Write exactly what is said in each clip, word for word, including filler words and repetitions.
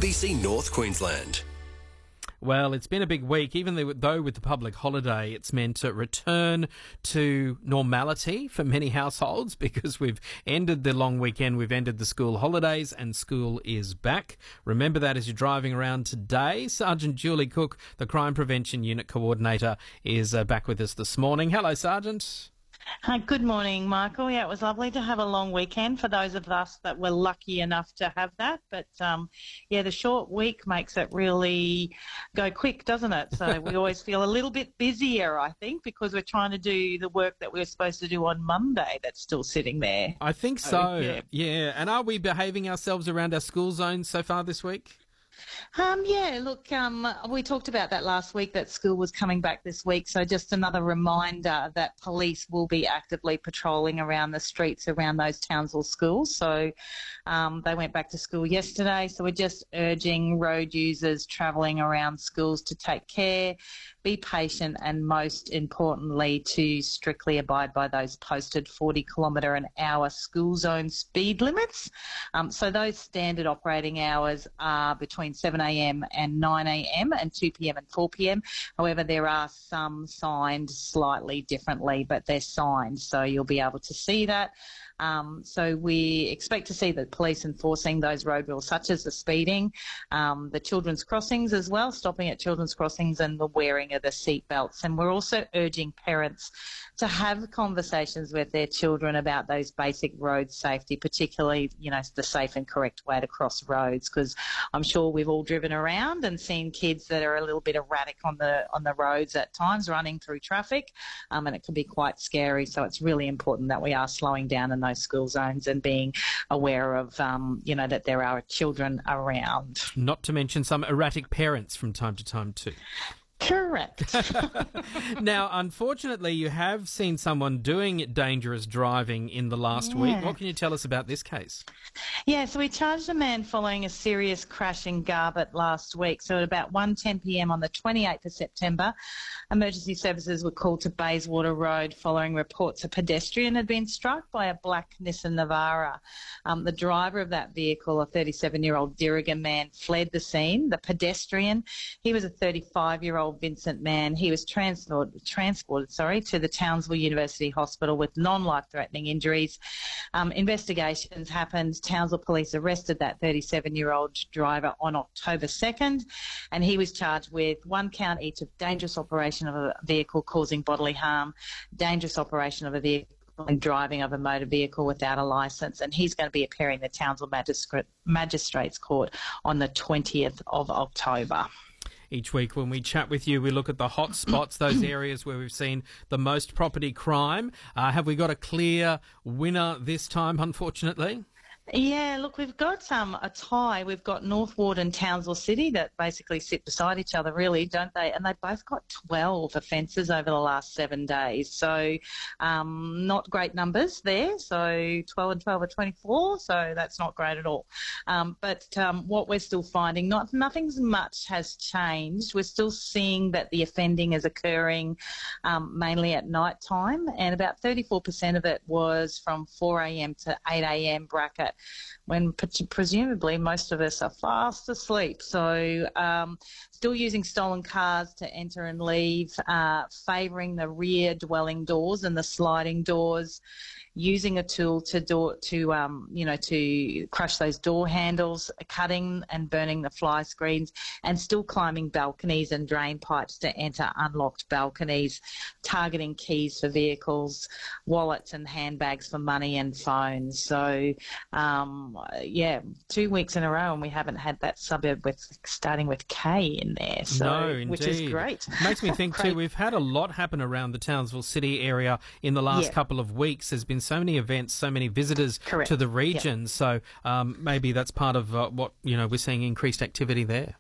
B C North Queensland. Well, it's been a big week, even though with the public holiday, it's meant to return to normality for many households because we've ended the long weekend, we've ended the school holidays and school is back. Remember that as you're driving around today. Sergeant Julie Cook, the Crime Prevention Unit Coordinator, is uh, back with us this morning. Hello, Sergeant. Hi, good morning, Michael. Yeah, it was lovely to have a long weekend for those of us that were lucky enough to have that. But, um, yeah, the short week makes it really go quick, doesn't it? So we always feel a little bit busier, I think, because we're trying to do the work that we were supposed to do on Monday that's still sitting there. I think so, so yeah. yeah. And are we behaving ourselves around our school zones so far this week? Um, yeah, look, um, we talked about that last week, that school was coming back this week. So just another reminder that police will be actively patrolling around the streets around those Townsville schools. So um, they went back to school yesterday. So we're just urging road users travelling around schools to take care, be patient, and most importantly, to strictly abide by those posted forty kilometre an hour school zone speed limits. Um, so those standard operating hours are between seven a m and nine a m and two p m and four p m. However, there are some signed slightly differently, but they're signed, so you'll be able to see that. Um, so we expect to see the police enforcing those road rules, such as the speeding, um, the children's crossings as well, stopping at children's crossings, and the wearing of the seat belts. And we're also urging parents to have conversations with their children about those basic road safety, particularly, you know, the safe and correct way to cross roads, because I'm sure we've all driven around and seen kids that are a little bit erratic on the on the roads at times, running through traffic, um, and it can be quite scary. So it's really important that we are slowing down in those school zones and being aware of, um, you know, that there are children around. Not to mention some erratic parents from time to time too. Correct. Now, unfortunately, you have seen someone doing dangerous driving in the last yeah. week. What can you tell us about this case? Yeah, so we charged a man following a serious crash in Garbutt last week. So at about one ten p m on the twenty-eighth of September, emergency services were called to Bayswater Road following reports a pedestrian had been struck by a black Nissan Navara. Um, the driver of that vehicle, a thirty-seven-year-old Dirriga man, fled the scene. The pedestrian, he was a thirty-five-year-old Vincent Mann. He was transported, transported sorry, to the Townsville University Hospital with non-life-threatening injuries. Um, investigations happened. Townsville police arrested that thirty-seven-year-old driver on October second, and he was charged with one count each of dangerous operation of a vehicle causing bodily harm, dangerous operation of a vehicle, and driving of a motor vehicle without a licence. And he's going to be appearing in the Townsville Magistrate, Magistrates Court on the twentieth of October. Each week when we chat with you, we look at the hot spots, those areas where we've seen the most property crime. Uh, have we got a clear winner this time, unfortunately? Yeah, look, we've got um, a tie. We've got North Ward and Townsville City that basically sit beside each other, really, don't they? And they both got twelve offences over the last seven days. So um, not great numbers there. So twelve and twelve are twenty-four, so that's not great at all. Um, but um, what we're still finding, not nothing's much has changed. We're still seeing that the offending is occurring um, mainly at night time, and about thirty-four percent of it was from four a m to eight a m bracket, when presumably most of us are fast asleep. So um, still using stolen cars to enter and leave, uh, favouring the rear dwelling doors and the sliding doors, using a tool to door to um, you know to crush those door handles, cutting and burning the fly screens, and still climbing balconies and drain pipes to enter unlocked balconies, targeting keys for vehicles, wallets and handbags for money and phones. So um, yeah, two weeks in a row, and we haven't had that suburb with starting with K in there. So, no, indeed. Which is great. Makes me think too. We've had a lot happen around the Townsville City area in the last yeah. couple of weeks. There's been so many events, so many visitors Correct. to the region. Yep. So um, maybe that's part of uh, what, you know, we're seeing increased activity there.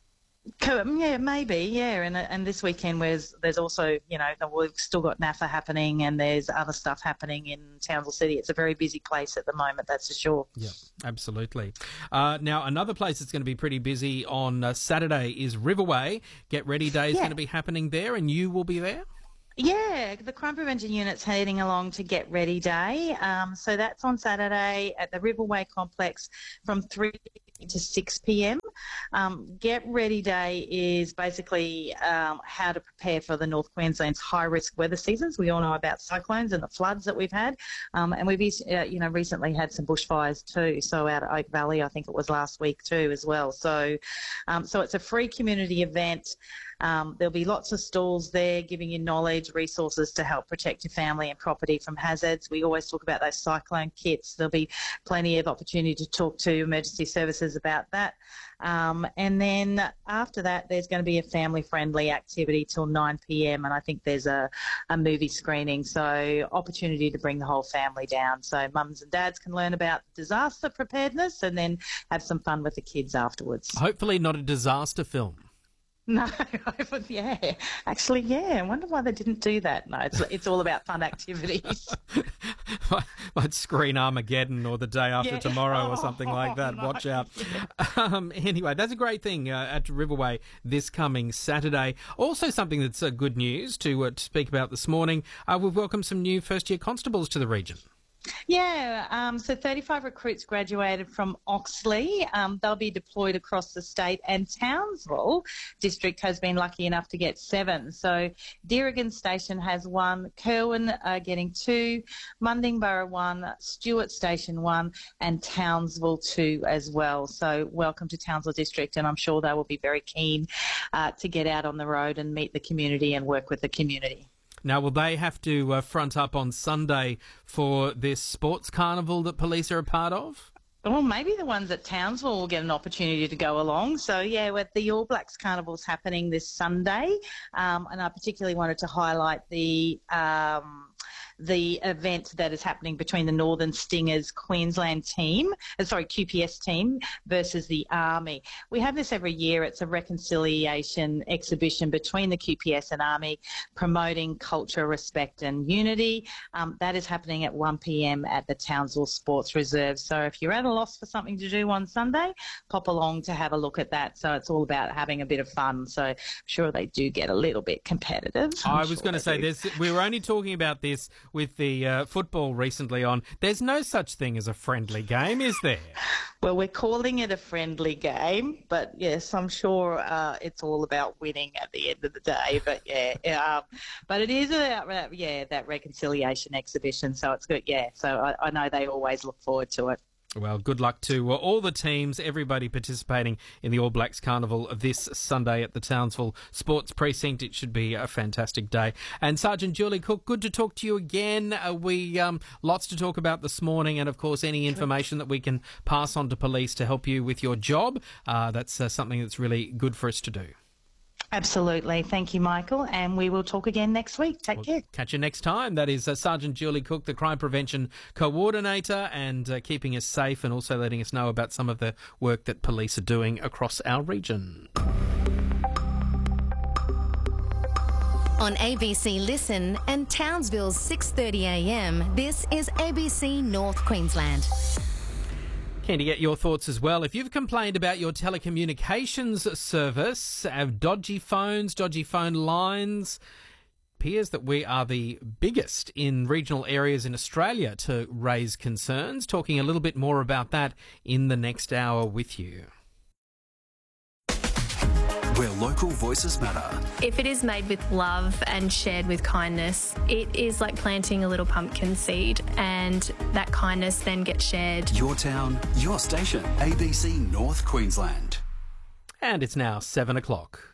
Yeah, maybe, yeah. And and this weekend there's, there's also, you know, we've still got N A F A happening, and there's other stuff happening in Townsville City. It's a very busy place at the moment, that's for sure. Yeah, absolutely. Uh, now, another place that's going to be pretty busy on uh, Saturday is Riverway. Get Ready Day is yeah. going to be happening there, and you will be there? Yeah, the Crime Prevention Unit's heading along to Get Ready Day. Um, so that's on Saturday at the Riverway Complex from three to six p m. Um, Get Ready Day is basically um, how to prepare for the North Queensland's high-risk weather seasons. We all know about cyclones and the floods that we've had, um, and we've uh, you know recently had some bushfires too. So out at Oak Valley, I think it was last week too as well. So, um, so it's a free community event. Um, there'll be lots of stalls there giving you knowledge, resources to help protect your family and property from hazards. We always talk about those cyclone kits. There'll be plenty of opportunity to talk to emergency services about that. Um, and then after that, there's going to be a family-friendly activity till nine p.m. and I think there's a, a movie screening, so opportunity to bring the whole family down. So mums and dads can learn about disaster preparedness and then have some fun with the kids afterwards. Hopefully not a disaster film. No, yeah, actually, yeah. I wonder why they didn't do that. No, it's it's all about fun activities. Might screen Armageddon or The Day After Yeah. Tomorrow or something like that. Oh, no. Watch out. Um, anyway, that's a great thing uh, at Riverway this coming Saturday. Also something that's uh, good news to, uh, to speak about this morning. Uh, we've welcomed some new first-year constables to the region. Yeah, um, so thirty-five recruits graduated from Oxley. Um, they'll be deployed across the state, and Townsville district has been lucky enough to get seven. So Deerigan Station has one, Kerwin uh, getting two, Mundingborough one, Stewart Station one, and Townsville two as well. So welcome to Townsville district, and I'm sure they will be very keen uh, to get out on the road and meet the community and work with the community. Now, will they have to uh, front up on Sunday for this sports carnival that police are a part of? Well, maybe the ones at Townsville will get an opportunity to go along. So, yeah, with the All Blacks Carnival's happening this Sunday, um, and I particularly wanted to highlight the um, the event that is happening between the Northern Stingers Queensland team, uh, sorry, Q P S team versus the Army. We have this every year. It's a reconciliation exhibition between the Q P S and Army, promoting culture, respect and unity. Um, that is happening at one p.m. at the Townsville Sports Reserve. So if you're at a loss for something to do on Sunday, pop along to have a look at that. So it's all about having a bit of fun. So I'm sure they do get a little bit competitive. I'm I was sure going to they say, do. there's, we were only talking about this with the uh, football recently on. There's no such thing as a friendly game, is there? Well, we're calling it a friendly game, but yes, I'm sure uh, it's all about winning at the end of the day. But yeah, um, but it is about uh, yeah that reconciliation exhibition. So it's good. Yeah, so I, I know they always look forward to it. Well, good luck to uh, all the teams, everybody participating in the All Blacks Carnival this Sunday at the Townsville Sports Precinct. It should be a fantastic day. And Sergeant Julie Cook, good to talk to you again. Uh, we um, lots to talk about this morning, and of course any information that we can pass on to police to help you with your job. Uh, that's uh, something that's really good for us to do. Absolutely. Thank you, Michael. And we will talk again next week. Take We'll care. catch you next time. That is uh, Sergeant Julie Cook, the Crime Prevention Coordinator, and uh, keeping us safe and also letting us know about some of the work that police are doing across our region. On A B C Listen and Townsville's six thirty a m, this is A B C North Queensland. Keen to get your thoughts as well. If you've complained about your telecommunications service, have dodgy phones, dodgy phone lines, appears that we are the biggest in regional areas in Australia to raise concerns. Talking a little bit more about that in the next hour with you. Where local voices matter. If it is made with love and shared with kindness, it is like planting a little pumpkin seed, and that kindness then gets shared. Your town, your station. A B C North Queensland. And it's now seven o'clock.